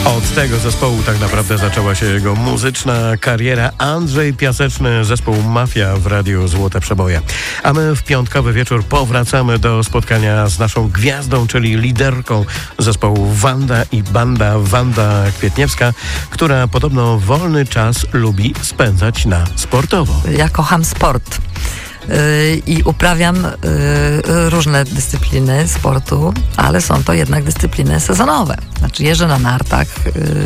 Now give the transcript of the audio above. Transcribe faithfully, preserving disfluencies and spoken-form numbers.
Od tego zespołu tak naprawdę zaczęła się jego muzyczna kariera. Andrzej Piaseczny, zespół Mafia w Radiu Złote Przeboje. A my w piątkowy wieczór powracamy do spotkania z naszą gwiazdą, czyli liderką zespołu Wanda i Banda, Wanda Kwietniewska, która podobno wolny czas lubi spędzać na sportowo. Ja kocham sport. I uprawiam różne dyscypliny sportu, ale są to jednak dyscypliny sezonowe. Znaczy jeżdżę na nartach,